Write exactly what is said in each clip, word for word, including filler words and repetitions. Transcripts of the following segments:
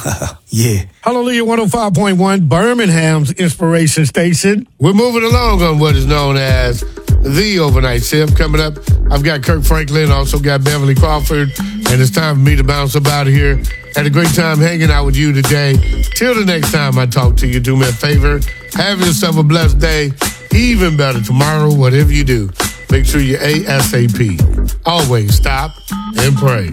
Yeah. Hallelujah one oh five point one, Birmingham's inspiration station. We're moving along on what is known as the overnight sip. Coming up, I've got Kirk Franklin, also got Beverly Crawford, and it's time for me to bounce up out of here. Had a great time hanging out with you today. Till the next time I talk to you, do me a favor. Have yourself a blessed day. Even better tomorrow, whatever you do. Make sure you ASAP. Always stop and pray.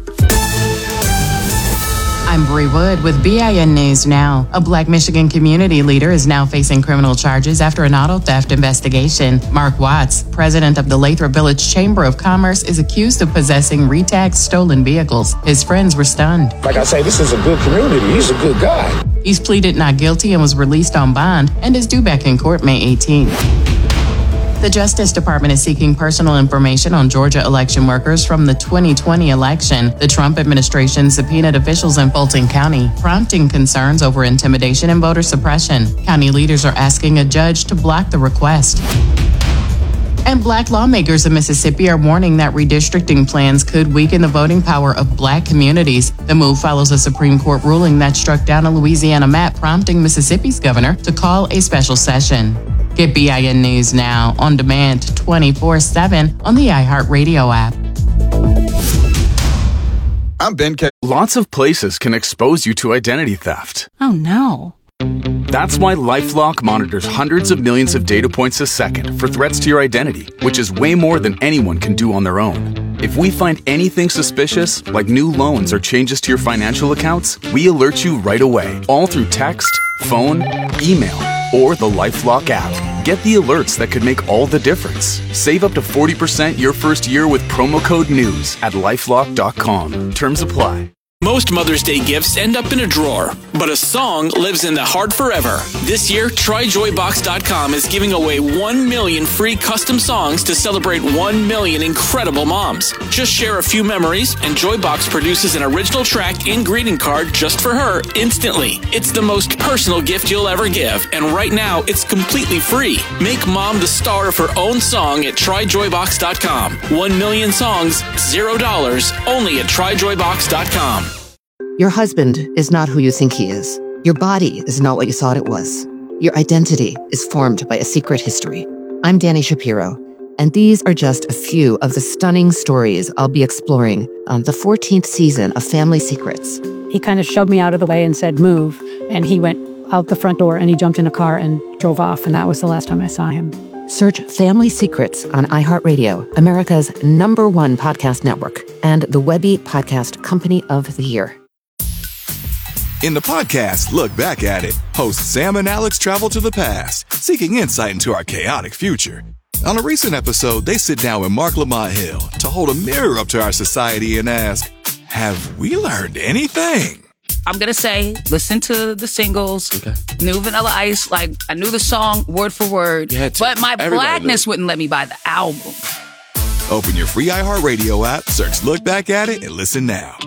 I'm Bree Wood with B I N News Now. A Black Michigan community leader is now facing criminal charges after an auto theft investigation. Mark Watts, president of the Lathrop Village Chamber of Commerce, is accused of possessing retagged stolen vehicles. His friends were stunned. Like I say, this is a good community. He's a good guy. He's pleaded not guilty and was released on bond and is due back in court May eighteenth. The Justice Department is seeking personal information on Georgia election workers from the twenty twenty election. The Trump administration subpoenaed officials in Fulton County, prompting concerns over intimidation and voter suppression. County leaders are asking a judge to block the request. And Black lawmakers in Mississippi are warning that redistricting plans could weaken the voting power of Black communities. The move follows a Supreme Court ruling that struck down a Louisiana map, prompting Mississippi's governor to call a special session. Get B I N News Now on demand twenty-four seven on the iHeartRadio app. I'm Ben K. Lots of places can expose you to identity theft. Oh, no. That's why LifeLock monitors hundreds of millions of data points a second for threats to your identity, which is way more than anyone can do on their own. If we find anything suspicious, like new loans or changes to your financial accounts, we alert you right away, all through text, phone, email, or the LifeLock app. Get the alerts that could make all the difference. Save up to forty percent your first year with promo code NEWS at lifelock dot com. Terms apply. Most Mother's Day gifts end up in a drawer, but a song lives in the heart forever. This year, try joy box dot com is giving away one million free custom songs to celebrate one million incredible moms. Just share a few memories, and Joybox produces an original track and greeting card just for her instantly. It's the most personal gift you'll ever give, and right now, it's completely free. Make mom the star of her own song at try joy box dot com. One million songs, zero dollars, only at try joy box dot com. Your husband is not who you think he is. Your body is not what you thought it was. Your identity is formed by a secret history. I'm Danny Shapiro, and these are just a few of the stunning stories I'll be exploring on the fourteenth season of Family Secrets. He kind of shoved me out of the way and said, move. And he went out the front door and he jumped in a car and drove off. And that was the last time I saw him. Search Family Secrets on iHeartRadio, America's number one podcast network, and the Webby Podcast Company of the Year. In the podcast, Look Back at It, hosts Sam and Alex travel to the past, seeking insight into our chaotic future. On a recent episode, they sit down with Mark Lamont Hill to hold a mirror up to our society and ask, have we learned anything? I'm going to say, listen to the singles, okay. New Vanilla Ice, like, I knew the song word for word, but my Everybody blackness wouldn't let me buy the album. Open your free iHeartRadio app, search Look Back at It, and listen now.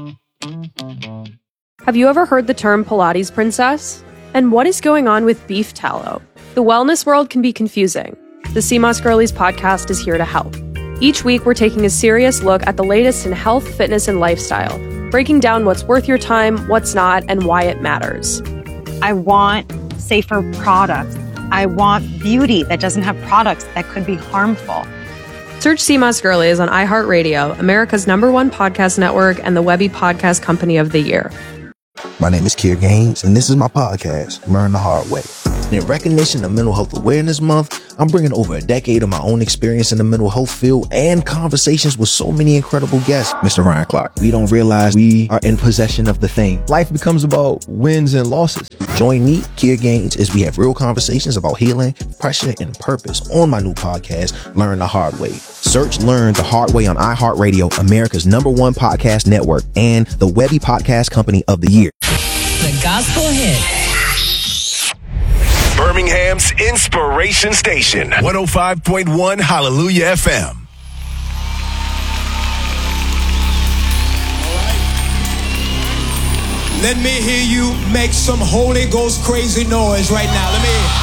Have you ever heard the term Pilates princess? And what is going on with beef tallow? The wellness world can be confusing. The C M O S Girlies podcast is here to help. Each week, we're taking a serious look at the latest in health, fitness, and lifestyle, breaking down what's worth your time, what's not, and why it matters. I want safer products. I want beauty that doesn't have products that could be harmful. Search C M O S Girlies on iHeartRadio, America's number one podcast network, and the Webby Podcast Company of the Year. My name is Kier Gaines, and this is my podcast, Learn the Hard Way. In recognition of Mental Health Awareness Month, I'm bringing over a decade of my own experience in the mental health field and conversations with so many incredible guests. Mister Ryan Clark, we don't realize we are in possession of the thing. Life becomes about wins and losses. Join me, Kier Gaines, as we have real conversations about healing, pressure, and purpose on my new podcast, Learn the Hard Way. Search Learn the Hard Way on iHeartRadio, America's number one podcast network, and the Webby Podcast Company of the Year. The Gospel Hit. Birmingham's Inspiration Station, one oh five point one Hallelujah F M. Let me hear you make some Holy Ghost crazy noise right now. Let me